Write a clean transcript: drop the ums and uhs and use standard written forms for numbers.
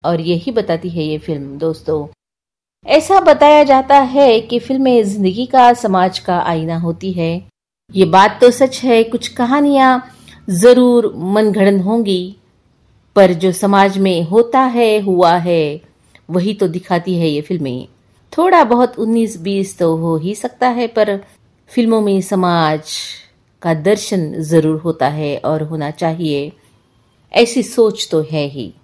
और यही बताती है ये फिल्म। दोस्तों, ऐसा बताया जाता है कि फिल्में जिंदगी का, समाज का आईना होती है। ये बात तो सच है, कुछ कहानियां जरूर मनगढ़ंत होंगी, पर जो समाज में होता है, हुआ है, वही तो दिखाती है ये फिल्में। थोड़ा बहुत 19-20 तो हो ही सकता है, पर फिल्मों में समाज का दर्शन जरूर होता है और होना चाहिए, ऐसी सोच तो है ही।